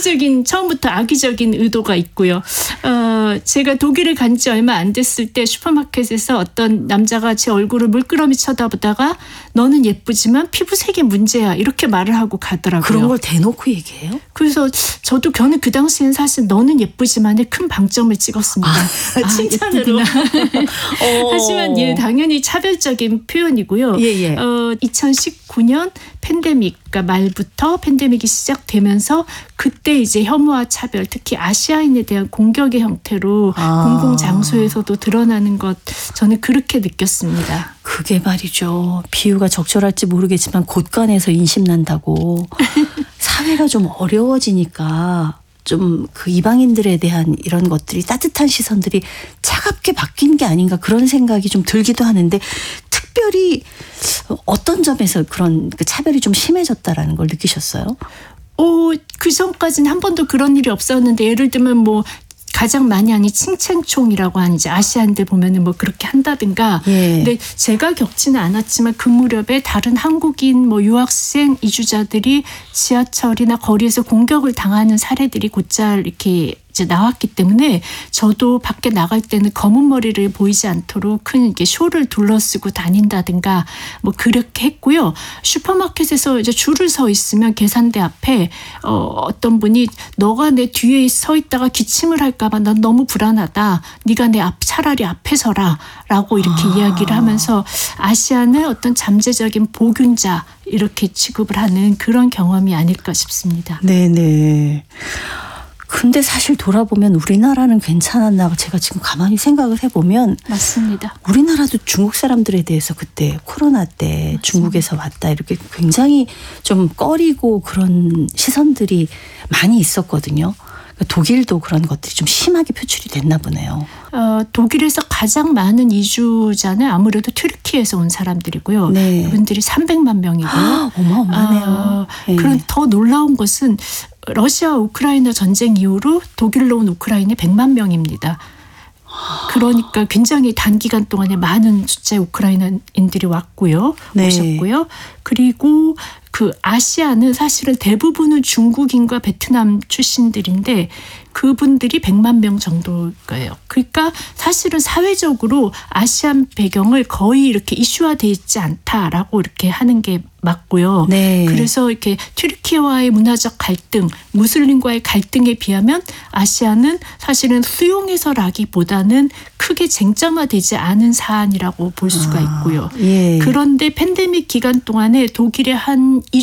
처음부터 악의적인 의도가 있고요. 제가 독일에 간 지 얼마 안 됐을 때 슈퍼마켓에서 어떤 남자가 제 얼굴을 물끄러미 쳐다보다가 너는 예쁘지만 피부색이 문제야 이렇게 말을 하고 가더라고요. 그런 걸 대놓고 얘기해요? 그래서 저도 저는 그 당시엔 사실 너는 예쁘지만의 큰 방점을 찍었습니다. 칭찬으로. 하지만 당연히 차별적인 표현이고요. 2019년 팬데믹 말부터 팬데믹이 시작되면서 그때 이제 혐오와 차별, 특히 아시아인에 대한 공격의 형태로 공공장소에서도 드러나는 것 저는 그렇게 느꼈습니다. 그게 말이죠. 비유가 적절할지 모르겠지만 곳간에서 인심난다고. 사회가 좀 어려워지니까 좀 그 이방인들에 대한 이런 것들이 따뜻한 시선들이 차갑게 바뀐 게 아닌가 그런 생각이 좀 들기도 하는데 특별히 어떤 점에서 그런 그 차별이 좀 심해졌다라는 걸 느끼셨어요? 그 전까지는 한 번도 그런 일이 없었는데 예를 들면 가장 많이 하는 칭챙총이라고 하는 이제 아시안들 보면은 그렇게 한다든가. 근데 제가 겪지는 않았지만 그 무렵에 다른 한국인 유학생 이주자들이 지하철이나 거리에서 공격을 당하는 사례들이 곧잘 이렇게 이제 나왔기 때문에 저도 밖에 나갈 때는 검은 머리를 보이지 않도록 큰 이렇게 쇼를 둘러쓰고 다닌다든가 그렇게 했고요. 슈퍼마켓에서 이제 줄을 서 있으면 계산대 앞에 어떤 분이 너가 내 뒤에 서 있다가 기침을 할까봐 난 너무 불안하다. 네가 내 차라리 앞에 서라라고 이렇게 이야기를 하면서 아시아는 어떤 잠재적인 보균자 이렇게 취급을 하는 그런 경험이 아닐까 싶습니다. 네네. 근데 사실 돌아보면 우리나라는 괜찮았나 제가 지금 가만히 생각을 해보면 맞습니다. 우리나라도 중국 사람들에 대해서 그때 코로나 때 맞습니다. 중국에서 왔다 이렇게 굉장히 좀 꺼리고 그런 시선들이 많이 있었거든요. 독일도 그런 것들이 좀 심하게 표출이 됐나 보네요. 독일에서 가장 많은 이주자는 아무래도 튀르키예에서 온 사람들이고요. 그분들이 300만 명이고요. 어마어마하네요. 그런 더 놀라운 것은 러시아와 우크라이나 전쟁 이후로 독일로 온 우크라이나 100만 명입니다. 그러니까 굉장히 단기간 동안에 많은 숫자의 우크라이나인들이 왔고요. 오셨고요. 그리고 그 아시아는 사실은 대부분은 중국인과 베트남 출신들인데 그분들이 100만 명 정도일 거예요. 그러니까 사실은 사회적으로 아시안 배경을 거의 이렇게 이슈화되어 있지 않다라고 이렇게 하는 게 맞고요. 그래서 이렇게 튀르키예와의 문화적 갈등, 무슬림과의 갈등에 비하면 아시아는 사실은 수용해서라기보다는 크게 쟁점화되지 않은 사안이라고 볼 수가 있고요. 그런데 팬데믹 기간 동안에 독일의 한